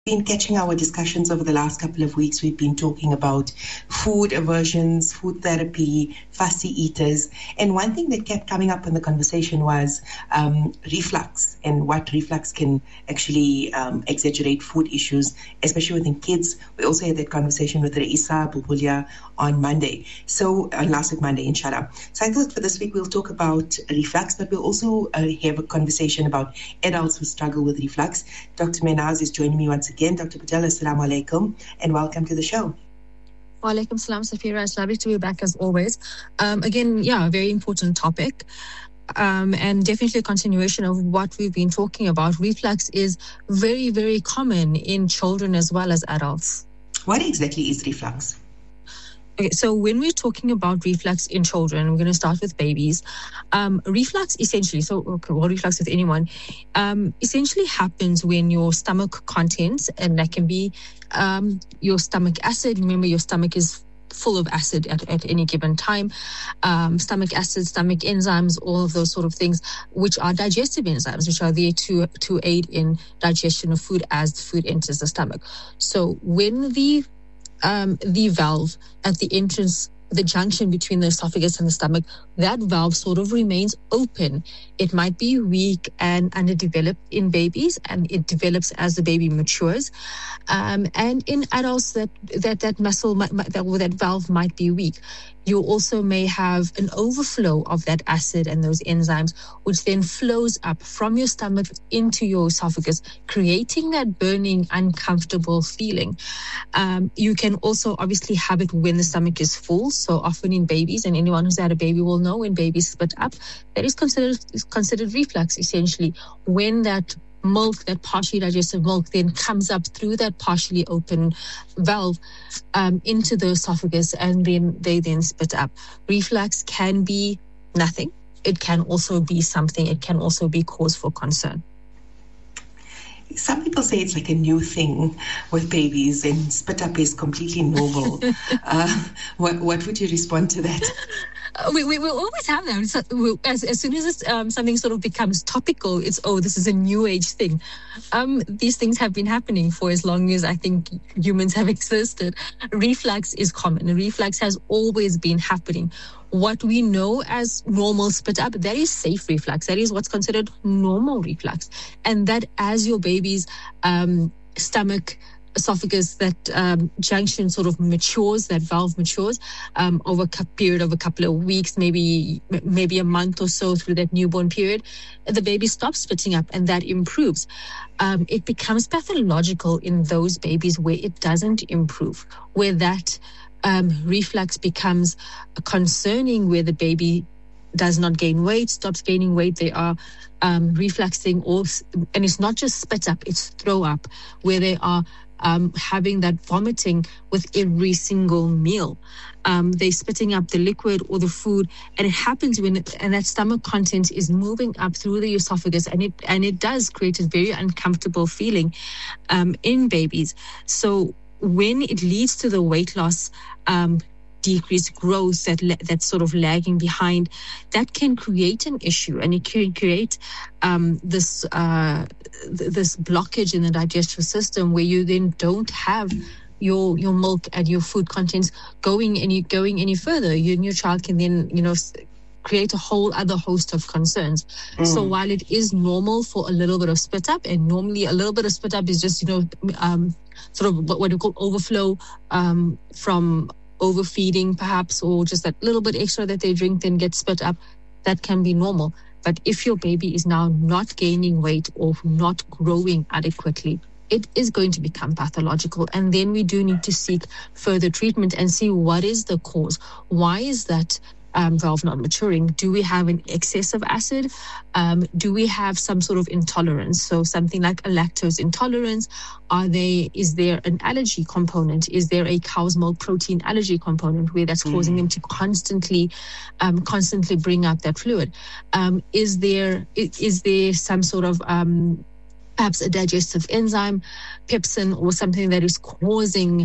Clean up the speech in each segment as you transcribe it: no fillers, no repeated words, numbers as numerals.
been catching our discussions over the last couple of weeks, we've been talking about food aversions, food therapy, fussy eaters. And one thing that kept coming up in the conversation was reflux and what reflux can actually exaggerate food issues, especially within kids. We also had that conversation with Raisa Bubulia on Monday. So last week, Monday, inshallah. So I thought for this week, we'll talk about reflux, but we'll also have a conversation about adults who struggle with reflux. Dr. Mehnaz is joining me once again. Dr. Patel, assalamu alaikum, and welcome to the show. Wa alaikum salam, Safira. It's lovely to be back as always. Again, a very important topic. And definitely a continuation of what we've been talking about. Reflux is very, very common in children as well as adults. What exactly is reflux? Okay, so when we're talking about reflux in children, we're going to start with babies. Reflux essentially, reflux with anyone, essentially happens when your stomach contents, and that can be your stomach acid. Remember, your stomach is full of acid at any given time. Stomach acid, stomach enzymes, all of those sort of things, which are digestive enzymes, which are there to aid in digestion of food as the food enters the stomach. So when the valve at the entrance, the junction between the esophagus and the stomach, that valve sort of remains open. It might be weak and underdeveloped in babies, and it develops as the baby matures. And in adults, that muscle, that valve might be weak. You also may have an overflow of that acid and those enzymes, which then flows up from your stomach into your esophagus, creating that burning, uncomfortable feeling. You can also obviously have it when the stomach is full. So often in babies, and anyone who's had a baby will know, when babies spit up, that is considered reflux, essentially. When that milk, that partially digested milk, then comes up through that partially open valve into the esophagus, and then they spit up. Reflux can be nothing. It can also be something. It can also be cause for concern. Some people say it's like a new thing with babies, and spit up is completely normal. What would you respond to that? We always have that. As soon as something sort of becomes topical, it's, this is a new age thing. These things have been happening for as long as I think humans have existed. Reflux is common. Reflux has always been happening. What we know as normal spit up, that is safe reflux. That is what's considered normal reflux. And that as your baby's stomach, esophagus, that junction sort of matures, that valve matures over a period of a couple of weeks, maybe a month or so through that newborn period, the baby stops spitting up, and that improves. It becomes pathological in those babies where it doesn't improve, where that reflux becomes concerning, where the baby does not gain weight, stops gaining weight. They are refluxing, and it's not just spit up, it's throw up, where they are having that vomiting with every single meal. They're spitting up the liquid or the food, and it happens when that stomach content is moving up through the esophagus, and it does create a very uncomfortable feeling in babies. So when it leads to the weight loss, decreased growth, that's sort of lagging behind, that can create an issue, and it can create this blockage in the digestive system, where you then don't have your milk and your food contents going any further. Your child can then create a whole other host of concerns. So while it is normal for a little bit of spit up, and normally a little bit of spit up is just sort of what we call overflow from overfeeding perhaps, or just that little bit extra that they drink then gets spit up, that can be normal. But if your baby is now not gaining weight or not growing adequately, it is going to become pathological. And then we do need to seek further treatment and see what is the cause. Why is that valve not maturing? Do we have an excess of acid? Do we have some sort of intolerance? So something like a lactose intolerance. Is there an allergy component? Is there a cow's milk protein allergy component where that's causing them to constantly bring up that fluid? Is there some sort of perhaps a digestive enzyme, pepsin, or something that is causing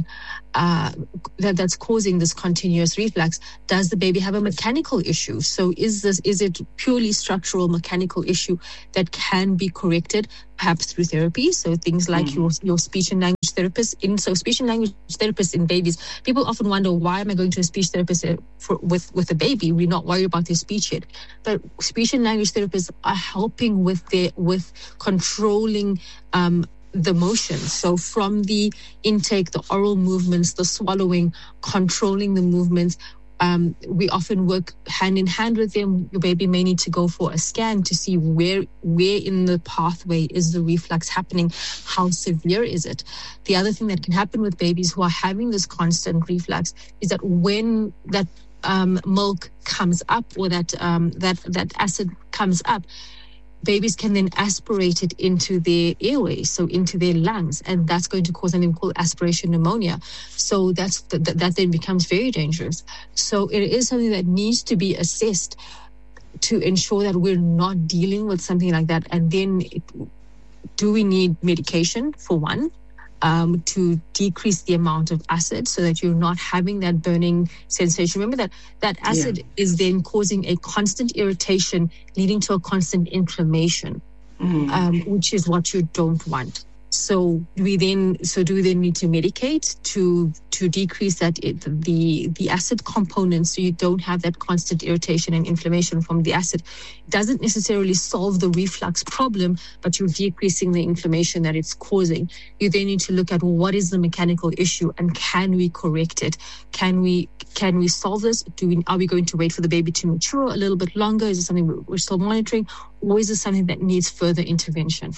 that's causing this continuous reflux? Does the baby have a mechanical issue? So is it purely structural mechanical issue that can be corrected, perhaps through therapy? So things like your speech and language therapist. Speech and language therapists in babies, people often wonder, why am I going to a speech therapist with a baby? We're not worried about their speech yet. But speech and language therapists are helping with controlling the motion. So from the intake, the oral movements, the swallowing, controlling the movements. We often work hand in hand with them. Your baby may need to go for a scan to see where in the pathway is the reflux happening, how severe is it. The other thing that can happen with babies who are having this constant reflux is that when that milk comes up, or that acid comes up, babies can then aspirate it into their airway, so into their lungs, and that's going to cause something called aspiration pneumonia. So that then becomes very dangerous. So it is something that needs to be assessed to ensure that we're not dealing with something like that. And then do we need medication, for one, to decrease the amount of acid so that you're not having that burning sensation? Remember that acid is then causing a constant irritation, leading to a constant inflammation, which is what you don't want. So do we then need to medicate to decrease the acid component, so you don't have that constant irritation and inflammation from the acid? It doesn't necessarily solve the reflux problem, but you're decreasing the inflammation that it's causing. You then need to look at what is the mechanical issue and can we correct it? Can we solve this? Are we going to wait for the baby to mature a little bit longer? Is it something we're still monitoring, or is it something that needs further intervention?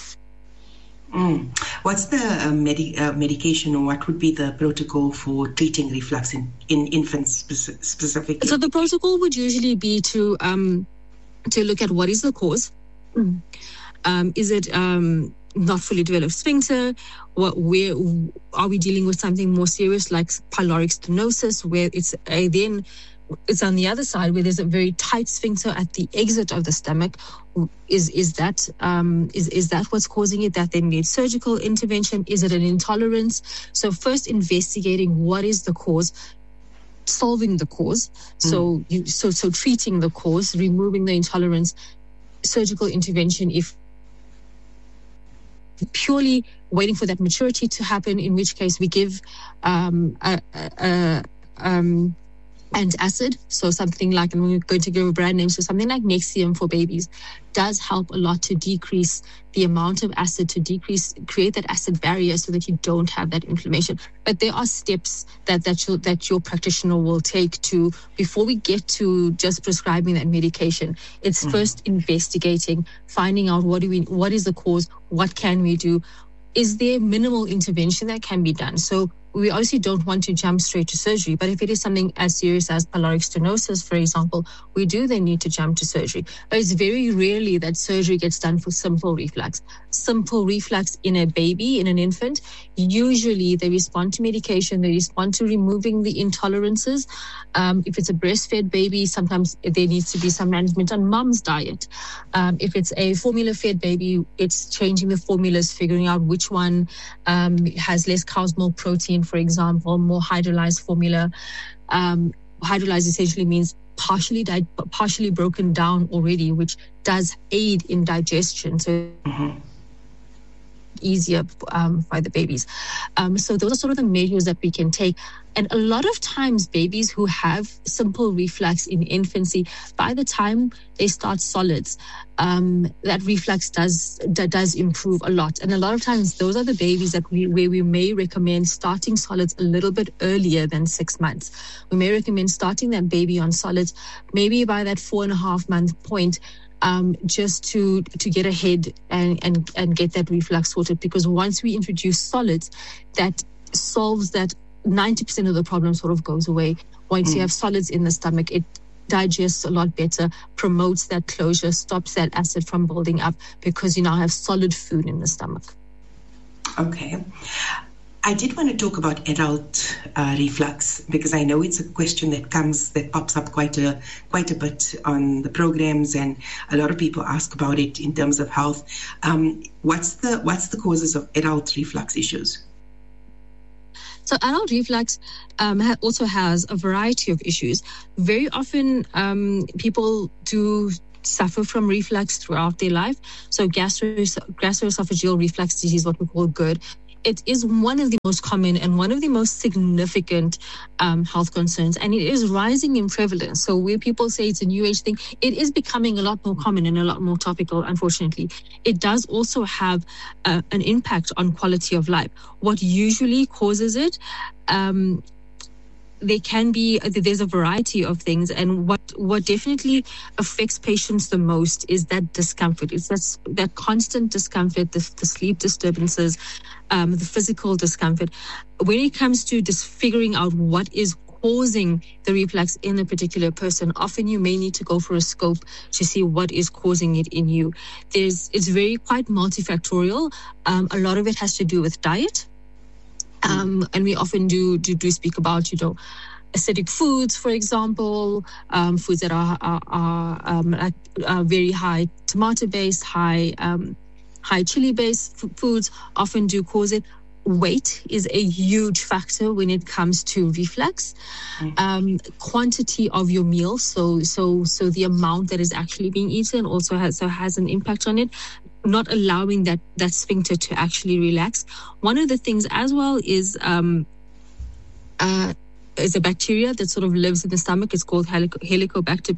What's the medication, or what would be the protocol for treating reflux in infants specifically? So the protocol would usually be to look at what is the cause. Is it not fully developed sphincter? Where are we dealing with something more serious like pyloric stenosis, where it's on the other side, where there's a very tight sphincter at the exit of the stomach? Is that what's causing it? That then needs surgical intervention? Is it an intolerance? So first investigating what is the cause, solving the cause. So treating the cause, removing the intolerance, surgical intervention if purely waiting for that maturity to happen, in which case we give antacid, so something like, and we're going to give a brand name, so something like Nexium for babies does help a lot to decrease the amount of acid, create that acid barrier so that you don't have that inflammation. But there are steps that your practitioner will take to, before we get to just prescribing that medication. It's first investigating, finding out what is the cause, what can we do, is there minimal intervention that can be done? So we obviously don't want to jump straight to surgery, but if it is something as serious as pyloric stenosis, for example, we do then need to jump to surgery. But it's very rarely that surgery gets done for simple reflux. Simple reflux in a baby, in an infant, usually they respond to medication, they respond to removing the intolerances. If it's a breastfed baby, sometimes there needs to be some management on mom's diet. If it's a formula-fed baby, it's changing the formulas, figuring out which one has less cow's milk protein, for example, more hydrolyzed formula. Hydrolyzed essentially means partially broken down already, which does aid in digestion. So easier by the babies. So those are sort of the measures that we can take. And a lot of times babies who have simple reflux in infancy, by the time they start solids, that reflux does improve a lot. And a lot of times those are the babies where we may recommend starting solids a little bit earlier than 6 months. We may recommend starting that baby on solids maybe by that 4.5-month point, just to get ahead and get that reflux sorted. Because once we introduce solids, that solves that 90% of the problem sort of goes away. Once you have solids in the stomach, it digests a lot better, promotes that closure, stops that acid from building up, because you now have solid food in the stomach. Okay. I did want to talk about adult reflux because I know it's a question that pops up quite a bit on the programs, and a lot of people ask about it in terms of health. What's the causes of adult reflux issues? So adult reflux also has a variety of issues. Very often, people do suffer from reflux throughout their life. So gastroesophageal reflux disease, what we call GERD, it is one of the most common and one of the most significant health concerns, and it is rising in prevalence. So where people say it's a new age thing, it is becoming a lot more common and a lot more topical, unfortunately. It does also have an impact on quality of life. What usually causes it, there's a variety of things, and what definitely affects patients the most is that discomfort. It's that constant discomfort, the sleep disturbances, the physical discomfort. When it comes to just figuring out what is causing the reflux in a particular person, often you may need to go for a scope to see what is causing it in you. It's quite multifactorial. A lot of it has to do with diet. And we often do speak about, acidic foods, for example, foods that are very high tomato-based, high chili-based foods often do cause it. Weight is a huge factor when it comes to reflux. Quantity of your meal, so the amount that is actually being eaten also has an impact on it. Not allowing that sphincter to actually relax. One of the things as well is a bacteria that sort of lives in the stomach. It's called Helicobacter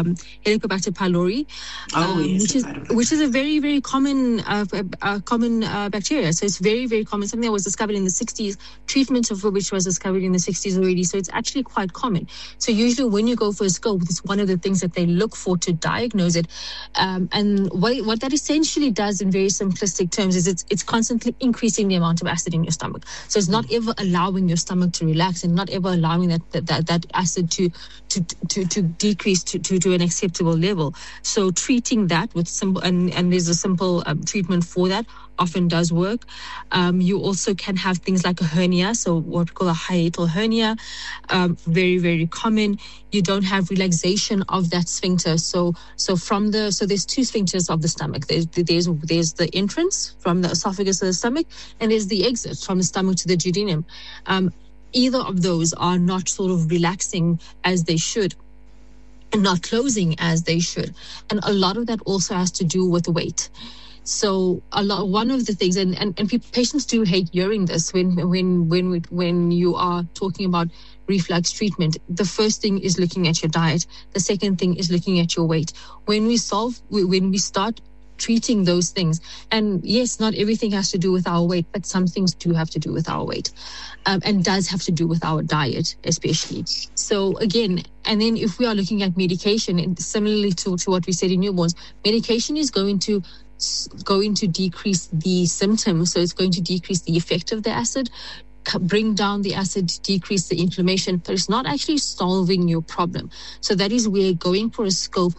pylori, which is a very, very common bacteria. So it's very, very common. Something that was discovered in the 60s, treatment of which was discovered in the 60s already. So it's actually quite common. So usually when you go for a scope, it's one of the things that they look for to diagnose it. And what that essentially does in very simplistic terms is it's constantly increasing the amount of acid in your stomach. So it's not ever allowing your stomach to relax and not ever allowing that acid to decrease to an acceptable level. So treating that with simple, and there's a simple treatment for that, often does work. You also can have things like a hernia, so what we call a hiatal hernia, very, very common. You don't have relaxation of that sphincter. So there's two sphincters of the stomach. There's the entrance from the esophagus to the stomach, and there's the exit from the stomach to the duodenum. Either of those are not sort of relaxing as they should and not closing as they should. And a lot of that also has to do with weight. So one of the things, and patients do hate hearing this when you are talking about reflux treatment. The first thing is looking at your diet. The second thing is looking at your weight. When we start treating those things, and yes, not everything has to do with our weight, but some things do have to do with our weight, and does have to do with our diet especially. So again, and then if we are looking at medication, and similarly to what we said in newborns, medication is going to decrease the symptoms, so it's going to decrease the effect of the acid, bring down the acid, decrease the inflammation, but it's not actually solving your problem. So that is where going for a scope,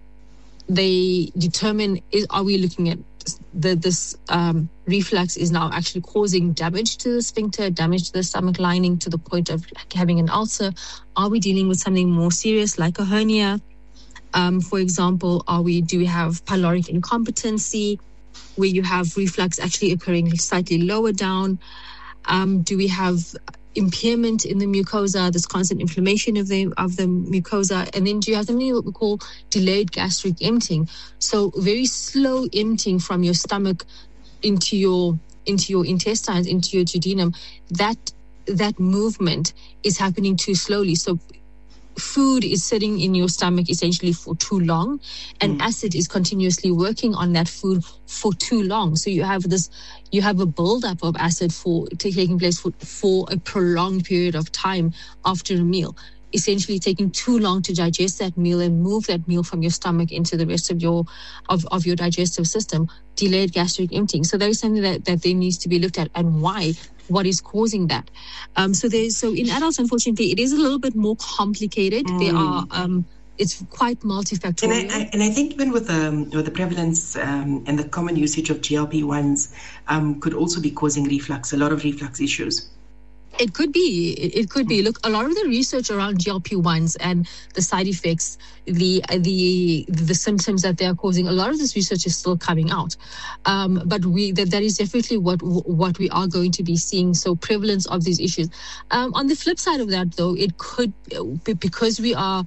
they determine, are we looking at this reflux is now actually causing damage to the sphincter, damage to the stomach lining to the point of having an ulcer? Are we dealing with something more serious like a hernia? For example, do we have pyloric incompetency, where you have reflux actually occurring slightly lower down? Do we have impairment in the mucosa, this constant inflammation of the mucosa? And then do you have something what we call delayed gastric emptying? So very slow emptying from your stomach into your intestines, into your duodenum. That movement is happening too slowly. So food is sitting in your stomach essentially for too long, and acid is continuously working on that food for too long. So you have a buildup of acid taking place for a prolonged period of time after a meal, essentially taking too long to digest that meal and move that meal from your stomach into the rest of your digestive system. Delayed gastric emptying. So there is something that there needs to be looked at, and why. What is causing that? So in adults, unfortunately, it is a little bit more complicated. There are it's quite multifactorial. And I think even with the prevalence and the common usage of GLP-1s could also be causing reflux, a lot of reflux issues. It could be. It could be. Look, a lot of the research around GLP-1s and the side effects, the symptoms that they are causing, a lot of this research is still coming out. But that is definitely what we are going to be seeing. So prevalence of these issues. On the flip side of that, though, it could because we are.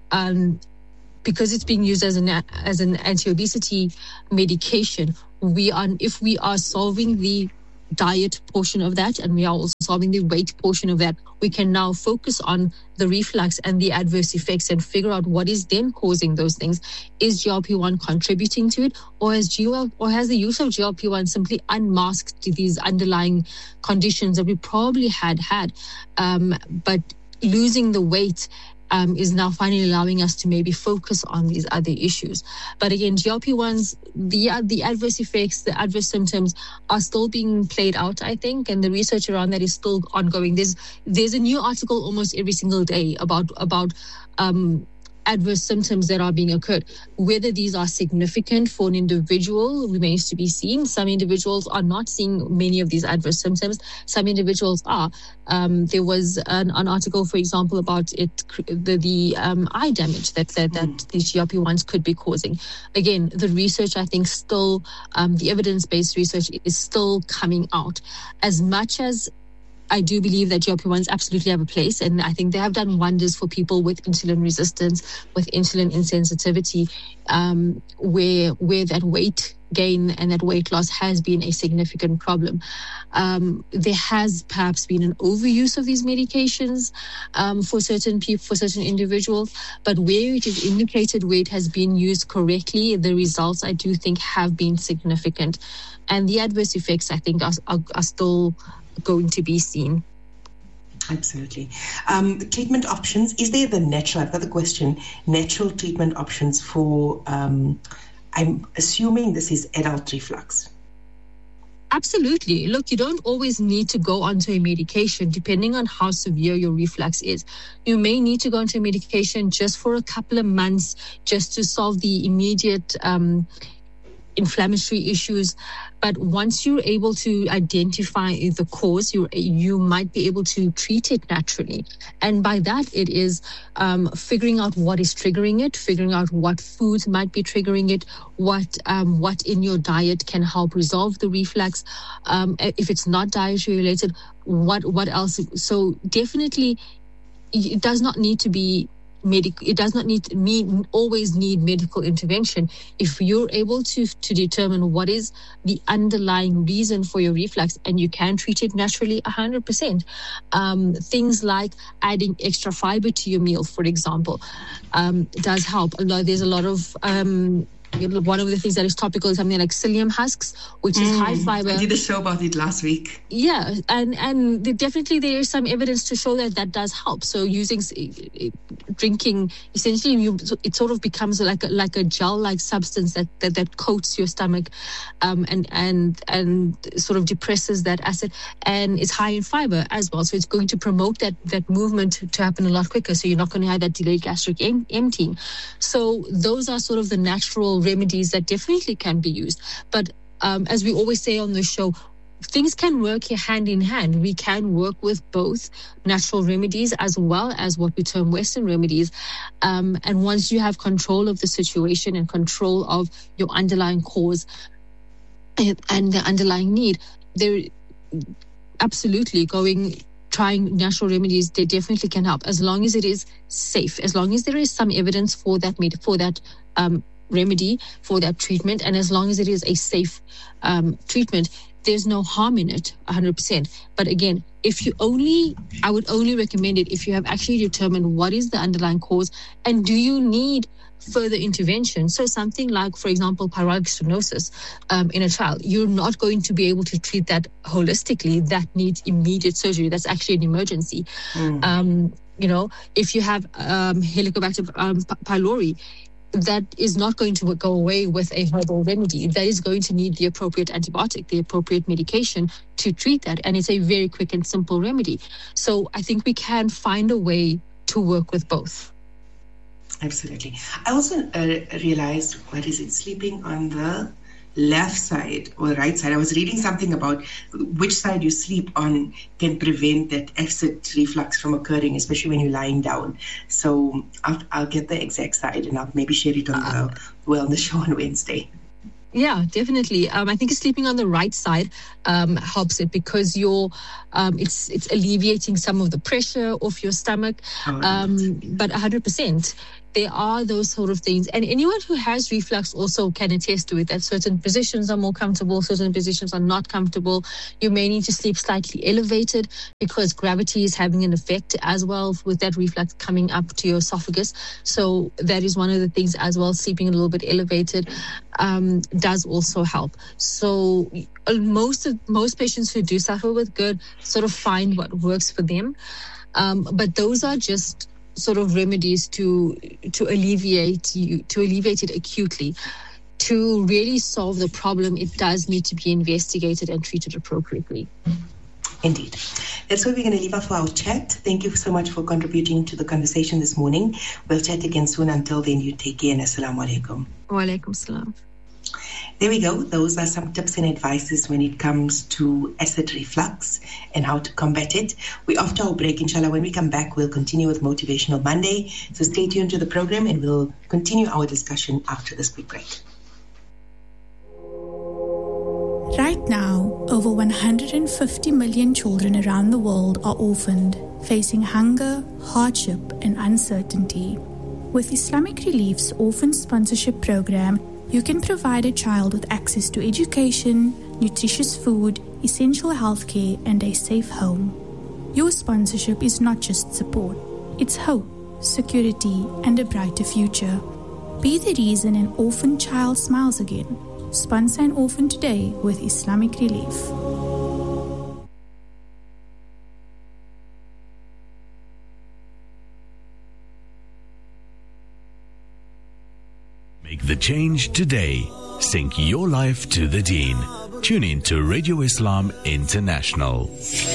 Because it's being used as an anti-obesity medication, if we are solving the diet portion of that, and we are also solving the weight portion of that, we can now focus on the reflux and the adverse effects and figure out what is then causing those things. Is GLP-1 contributing to it, or has the use of GLP-1 simply unmasked these underlying conditions that we probably had? But losing the weight is now finally allowing us to maybe focus on these other issues. But again, GLP-1s, the adverse effects, the adverse symptoms are still being played out, I think, and the research around that is still ongoing. There's a new article almost every single day about adverse symptoms that are being occurred. Whether these are significant for an individual remains to be seen. Some individuals are not seeing many of these adverse symptoms. Some individuals are. There was an article, for example, about the eye damage that these GLP-1s could be causing. Again, the research, I think, still the evidence-based research is still coming out. As much as I do believe that GLP-1s absolutely have a place, and I think they have done wonders for people with insulin resistance, with insulin insensitivity, where that weight gain and that weight loss has been a significant problem. There has perhaps been an overuse of these medications for certain people, for certain individuals, but where it is indicated, where it has been used correctly, the results I do think have been significant, and the adverse effects I think are still going to be seen. Absolutely. Treatment options, is there I've got the question, natural treatment options for, I'm assuming this is adult reflux? Absolutely. Look, you don't always need to go onto a medication depending on how severe your reflux is. You may need to go onto a medication just for a couple of months just to solve the immediate inflammatory issues, but once you're able to identify the cause, you might be able to treat it naturally. And by that, it is figuring out what is triggering it, figuring out what foods might be triggering it, what in your diet can help resolve the reflux. If it's not dietary related, what else? So definitely, it does not need to be it does not always need medical intervention. If you're able to determine what is the underlying reason for your reflux, and you can treat it naturally 100%. Things like adding extra fiber to your meal, for example, does help. There's a lot of one of the things that is topical is something like psyllium husks, which is high fiber. I did a show about it last week. Yeah, and definitely there is some evidence to show that does help. So drinking, essentially, it sort of becomes like a gel-like substance that coats your stomach, and sort of depresses that acid, and it's high in fiber as well. So it's going to promote that movement to happen a lot quicker. So you're not going to have that delayed gastric emptying. So those are sort of the natural remedies that definitely can be used. But as we always say on the show, things can work hand in hand. We can work with both natural remedies as well as what we term Western remedies. And once you have control of the situation and control of your underlying cause and the underlying need, there absolutely trying natural remedies, they definitely can help, as long as it is safe, as long as there is some evidence for that remedy, for that treatment, and as long as it is a safe treatment, there's no harm in it 100%. But again, I would only recommend it if you have actually determined what is the underlying cause and do you need further intervention. So something like, for example, pyruvate stenosis in a child, you're not going to be able to treat that holistically. That needs immediate surgery. That's actually an emergency. If you have Helicobacter pylori, that is not going to go away with a herbal remedy. That is going to need the appropriate antibiotic, the appropriate medication to treat that. And it's a very quick and simple remedy. So I think we can find a way to work with both. Absolutely. I also realized, sleeping on the left side or the right side. I was reading something about which side you sleep on can prevent that acid reflux from occurring, especially when you're lying down. So I'll get the exact side and I'll maybe share it on the wellness show on Wednesday. Yeah, definitely. I think sleeping on the right side helps it because it's alleviating some of the pressure off your stomach. But 100%. There are those sort of things. And anyone who has reflux also can attest to it, that certain positions are more comfortable, certain positions are not comfortable. You may need to sleep slightly elevated because gravity is having an effect as well with that reflux coming up to your esophagus. So that is one of the things as well. Sleeping a little bit elevated does also help. So most patients who do suffer with GERD sort of find what works for them. But those are just sort of remedies to alleviate it acutely. To really solve the problem, it does need to be investigated and treated appropriately. Indeed. That's where we're going to leave off for our chat. Thank you so much for contributing to the conversation this morning. We'll chat again soon. Until then, you take care and assalamu alaikum. Wa alaikum salam. There we go. Those are some tips and advices when it comes to acid reflux and how to combat it. We're after our break, inshallah. When we come back, we'll continue with Motivational Monday. So stay tuned to the program and we'll continue our discussion after this quick break. Right now, over 150 million children around the world are orphaned, facing hunger, hardship, and uncertainty. With Islamic Relief's Orphan Sponsorship Program, you can provide a child with access to education, nutritious food, essential healthcare, and a safe home. Your sponsorship is not just support, it's hope, security, and a brighter future. Be the reason an orphan child smiles again. Sponsor an orphan today with Islamic Relief. Make the change today. Sync your life to the Deen. Tune in to Radio Islam International.